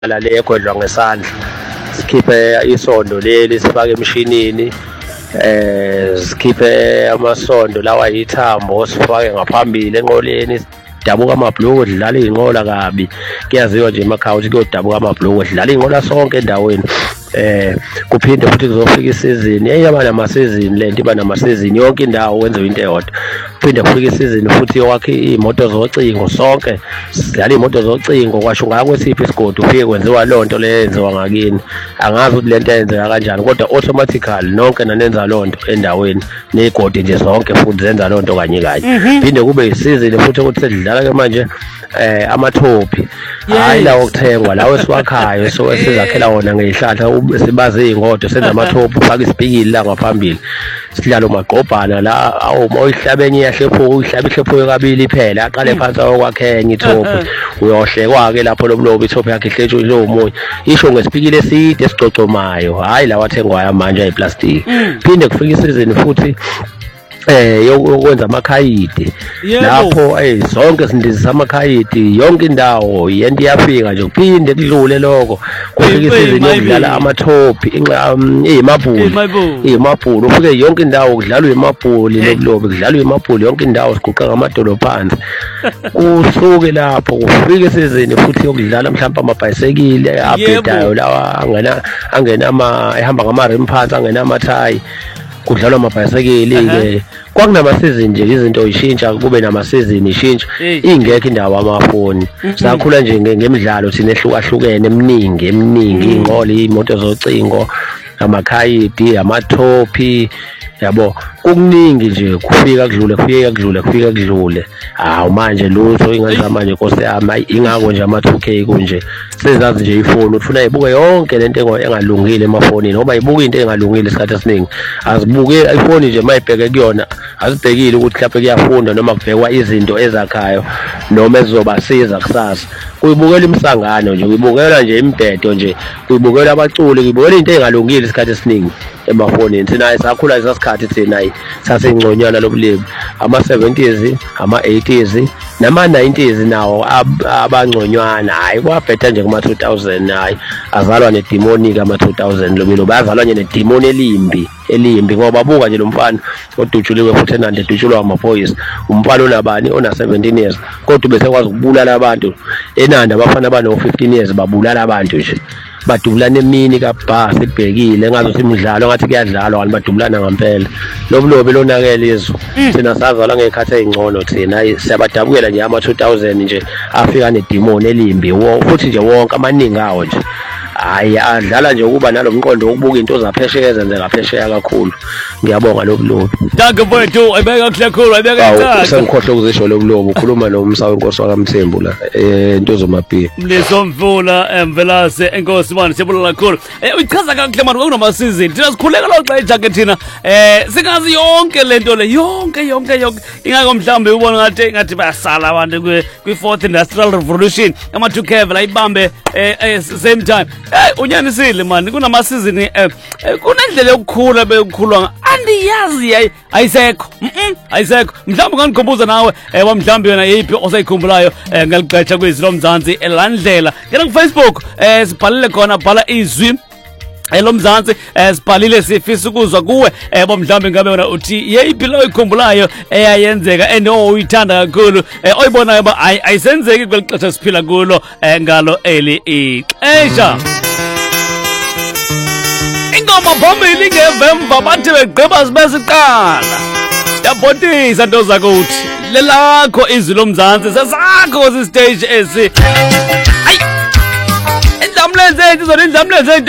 la le egodlwa ngesandla sikhiphe isondo leli sifake emshinini sikhiphe amasondo lawa yithambo sifake ngaphambili enqoleni dabuka amabhloko dlala inqola kabi kuyaziwa nje emakhaya ukuthi kuyodabuka amabhloko dlala inqola sonke endaweni kuphinde futhi kuzofika isizini eyaba namasizini lento iba namasizini yonke indawo wenziwe into eyodwa kuphinde kufika isizini futhi yokwakhe imoto zocingo sonke sidlala imoto zocingo kwasho ngakwesiphi isigodi ufike kwenziwa lonto leyenziwa ngakini angazi ukuthi lento yenzeka kanjani kodwa automatically nonke nanenza lonto endaweni negodi nje zonke futhi zenza lonto kanye kanye phinde kube isizini futhi ukuthi sedlala ke manje amathopi hayi lawo kuthengwa lawo esiwakhayo so esizakhela wona ngezihlahla sibaze ingodo senza amathopi ufaka isibhikili la ngaphambili sidlala umagqobhana la awuyihlabenye yahlephuka uyihlabihlephuke kabili phela aqale phansi awokwakhenya ithopi uyohlekwa ke lapho lobulobo ithopi yakhe ihletshwe lo moya isho ngesibhikili eside esicocomayo hayi lawa athengwayo manje ayiplastic phinde kufika isizini futhi yokwenza amakhayidi lapho zonke sindizisa amakhayidi yonke indawo yento iyafika nje kuphinde kudlule lokho kufika isizini yokudlala amathopi imabhulu ufike yonke indawo kudlalwa imabhulu lobulobo kudlalwa imabhulu yonke indawo siguqa ngamadolo phansi usuke lapho kufika isizini futhi yokudlala mhlawumbe amabhayisekili abhedayo lawa angena ehamba ngama-rim phansi angena amathayi kudlalwa amabhayisekili ke kwakunamasizini nje izinto ishintsha kube namasizini ishintsha ingekho indawo amafoni sakhula nje ngemidlalo thina ehlukahlukene eminingi ingqoli imoto zocingo amakhayidi amathopi yabo kukuningi nje kufika kudlule hawu manje lutho ingathi manje Nkosi yami ingako nje ama-2K kunje sezazi nje ifoni ufuna ibuke yonke lento engalungile emafonini ngoba ibuka into engalungile isikhathi esiningi azibuke ifoni nje mayibheke kuyona azibhekile ukuthi mhlawumbe kuyafunda noma kubhekwa izinto ezakhayo noma ezizobasiza kusasa kuyibukela imsangano nje kuyibukela nje imibhedo nje kuyibukela abaculi kuyibukela into engalungile isikhathi esiningi emafonini thina sakhula isasikhathi thina sasengconyana lobulebu ama-70s ama-80s nama-90s nawo abangconywana hayi kwabhetha nje kuma-2000 hayi azalwa nedemonic ama-2000 lobilo bayazalwa nje nedemoni elimbi ngoba buka nje lo mfana odutshuliwe futhi enande edutshulwa amaphoyisa umfana onabani ona-17 years kodwa besekwazi ukubulala abantu enanda abafana abano-15 years babulala abantu nje badubulana emini kabhasi ekubhekile ngazo simidlalo ngathi kuyadlalwa kanti badubulana ngampela lobulobe lonakele izwe thina sazalwa ngekhathi ezingcono thina siyabadabukela nje ama-2000 nje afika nedemoni elimbi futhi nje wonke amaningi awo nje hayi adlala nje ukuba nalomqondo wokubuka into zaphesheya ezenzeka phesheya kakhulu ngiyabonga lobulobo danke mfowethu ayibeka kahle kakhulu ayibeka kahle sengikhohle ukuzisho lobulobo ukhuluma noMsawi Nkosi wakaMthembu la Ntozo Mabhiya Mliso Mvula Mvelase Enkosi manje siyabonga kakhulu uyichaza kahle manje kunamasizini thina sikhuleka lo xa ejake thina singazi yonke lento le yonke ingako mhlambe ubona ngathi bayasala abantu kwi-4th Industrial Revolution ama-2K la ibambe same time unyanisile mani kunamasizini kunendlela yokukhula bekukhulwa andiyazi ayisekho mhlawumbe ungandikhumbuza nawe wamhlawumbe yona yiphi osayikhumbulayo ngalixetsha kwezi loMzansi elandlela ngena ku-Facebook sibhalile khona bhala izwi loMzansi sibhalile sifisa ukuzwa kuwe bomhlawumbe ngabe wena uthi yeyiphi lo oyikhumbulayo eyayenzeka uyithanda kakhulu oyibonayo ba ayisenzeki kweli xesha siphila kulo ngalo eli ixesha ingoma phambili ngevemva bathi begqiba sibesiqala yabhotisa nto zakuthi lelakho izwi loMzansi sesakho sistage esi hayi indlamlenze